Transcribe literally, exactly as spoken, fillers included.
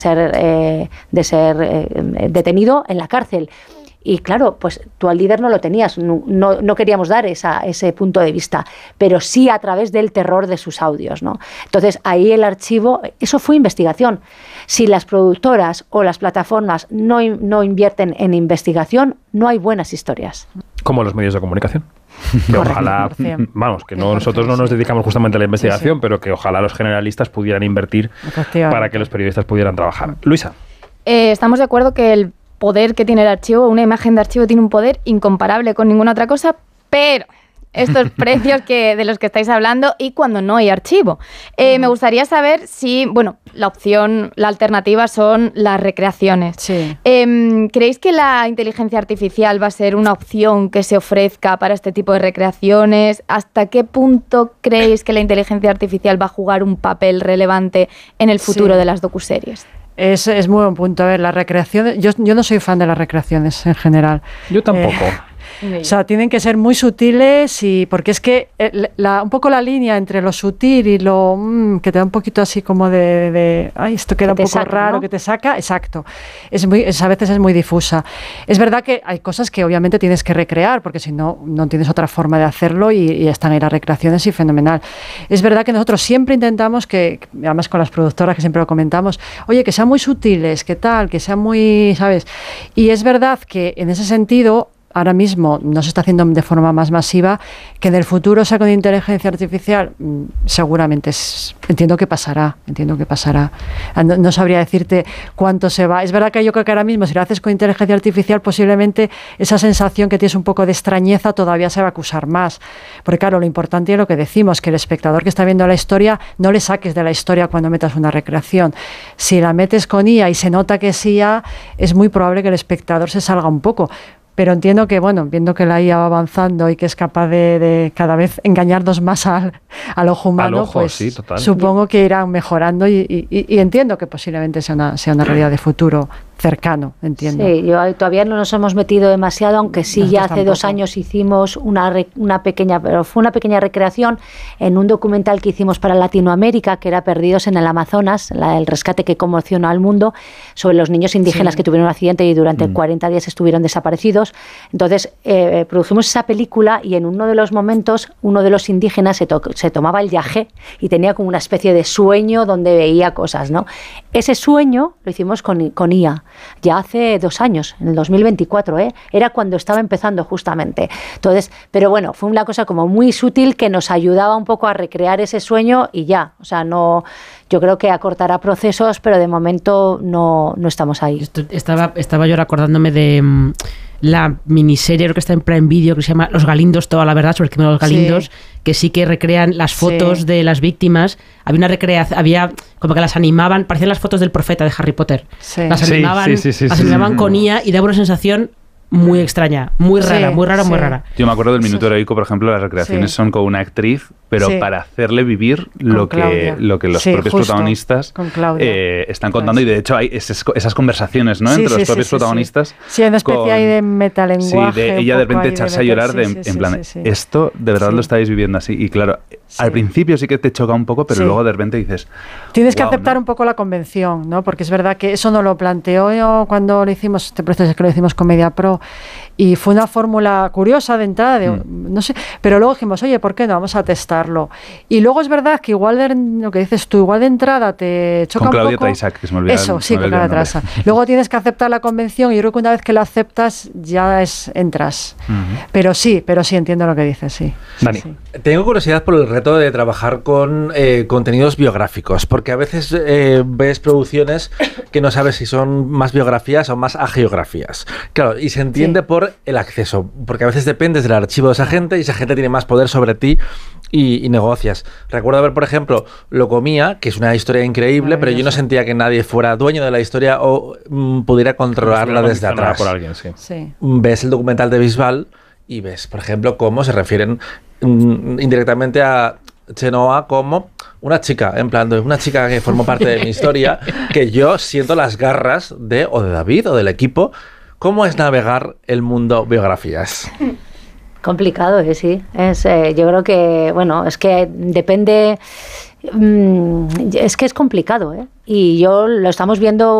ser, eh, de ser eh, detenido en la cárcel. Y claro, pues tú al líder no lo tenías, no, no, no queríamos dar esa, ese punto de vista, pero sí a través del terror de sus audios, ¿no? Entonces ahí el archivo, eso fue investigación. Si las productoras o las plataformas no, no invierten en investigación, no hay buenas historias. Como los medios de comunicación. Que ojalá, vamos, que no, nosotros no nos dedicamos justamente a la investigación, sí, sí. pero que ojalá los generalistas pudieran invertir para que los periodistas pudieran trabajar. Luisa. Eh, estamos de acuerdo que el poder que tiene el archivo, una imagen de archivo tiene un poder incomparable con ninguna otra cosa, pero estos precios que de los que estáis hablando y cuando no hay archivo. Eh, me gustaría saber si, bueno, la opción, la alternativa son las recreaciones. Sí. Eh, ¿Creéis que la inteligencia artificial va a ser una opción que se ofrezca para este tipo de recreaciones? ¿Hasta qué punto creéis que la inteligencia artificial va a jugar un papel relevante en el futuro sí. de las docuseries? Es, es muy buen punto. A ver, las recreaciones... Yo, yo no soy fan de las recreaciones en general. Yo tampoco. Eh, O sea, tienen que ser muy sutiles y porque es que la, un poco la línea entre lo sutil y lo mmm, que te da un poquito así como de, de ay, esto queda un poco saca, raro, ¿no? Que te saca, exacto. Es muy, es, a veces es muy difusa. Es verdad que hay cosas que obviamente tienes que recrear porque si no, no tienes otra forma de hacerlo y, y están ahí las recreaciones y fenomenal. Es verdad que nosotros siempre intentamos que, además con las productoras que siempre lo comentamos, oye, que sean muy sutiles, que tal, que sean muy, ¿sabes? Y es verdad que en ese sentido ahora mismo no se está haciendo de forma más masiva, que en el futuro sea con inteligencia artificial, seguramente es, entiendo que pasará, entiendo que pasará. No, no sabría decirte cuánto se va. Es verdad que yo creo que ahora mismo si lo haces con inteligencia artificial posiblemente esa sensación que tienes un poco de extrañeza todavía se va a acusar más. Porque claro, lo importante es lo que decimos, que el espectador que está viendo la historia no le saques de la historia cuando metas una recreación. Si la metes con I A y se nota que es I A, es muy probable que el espectador se salga un poco. Pero entiendo que, bueno, viendo que la I A va avanzando y que es capaz de, de cada vez engañarnos más al, al ojo humano, al ojo, pues sí, total. Supongo que irán mejorando y, y, y entiendo que posiblemente sea una, sea una realidad de futuro cercano, entiendo. Sí, yo, todavía no nos hemos metido demasiado, aunque sí Nosotros ya hace tampoco. dos años hicimos una, una pequeña, pero fue una pequeña recreación en un documental que hicimos para Latinoamérica, que era Perdidos en el Amazonas, la, el rescate que conmocionó al mundo, sobre los niños indígenas sí. que tuvieron un accidente y durante mm. cuarenta días estuvieron desaparecidos. Entonces, eh, producimos esa película y en uno de los momentos, uno de los indígenas se, to se tomaba el yagé y tenía como una especie de sueño donde veía cosas, ¿no? Ese sueño lo hicimos con, con I A. Ya hace dos años, en el dos mil veinticuatro, ¿eh? Era cuando estaba empezando justamente. Entonces, pero bueno, fue una cosa como muy sutil que nos ayudaba un poco a recrear ese sueño y ya, o sea, no, yo creo que acortará procesos, pero de momento no, no estamos ahí. Esto, estaba, estaba yo acordándome de um, la miniserie creo que está en Prime Video que se llama Los Galindos, toda la verdad sobre el crimen de los Galindos, sí. que sí que recrean las fotos sí. de las víctimas. Había una recreación, había como que las animaban, parecían las fotos del profeta de Harry Potter. Sí. Las animaban, sí, sí, sí, sí, las animaban sí. con I A y daba una sensación muy extraña, muy rara, sí, muy rara, sí. muy rara. Yo me acuerdo del Minuto Heroico, por ejemplo, las recreaciones sí. son con una actriz, pero sí. para hacerle vivir lo que, lo que los sí, propios justo, protagonistas eh, están contando, y de hecho hay esas, esas conversaciones, ¿no? Sí, entre sí, los propios sí, protagonistas. Sí, sí. sí, una especie con, ahí de metalenguaje. Sí, de ella de repente echarse a llorar de, sí, sí, en plan, sí, sí, sí. esto de verdad sí. lo estáis viviendo así. Y claro, sí. al principio sí que te choca un poco, pero sí. luego de repente dices... Tienes que wow, aceptar ¿no? un poco la convención, ¿no? Porque es verdad que eso no lo planteó yo cuando lo hicimos, este proceso que lo hicimos con MediaPro, y fue una fórmula curiosa de entrada, de, mm. no sé, pero luego dijimos, oye, ¿por qué no? Vamos a testarlo. Y luego es verdad que igual de, lo que dices tú, igual de entrada te choca con un Claudia poco. Traisac, que se me olvidó. Eso, sí, con Claudia Traisac. Luego tienes que aceptar la convención y yo creo que una vez que la aceptas ya es, entras. Uh-huh. Pero sí, pero sí entiendo lo que dices, sí. Dani. Sí. Tengo curiosidad por el reto de trabajar con eh, contenidos biográficos, porque a veces eh, ves producciones que no sabes si son más biografías o más agiografías. Claro, y se entiende sí. por el acceso, porque a veces dependes del archivo de esa gente y esa gente tiene más poder sobre ti y, y negocias. Recuerdo ver, por ejemplo, Lo Comía, que es una historia increíble, pero yo no sentía que nadie fuera dueño de la historia o mm, pudiera controlarla desde atrás. Por alguien, sí. Sí. Ves el documental de Bisbal y ves, por ejemplo, cómo se refieren mm, indirectamente a Chenoa como una chica, en plan, una chica que formó parte de mi historia, que yo siento las garras de, o de David, o del equipo. ¿Cómo es navegar el mundo biografías? Complicado, ¿eh? Sí. Es, eh, yo creo que, bueno, es que depende... Es que es complicado, ¿eh? Y yo lo estamos viendo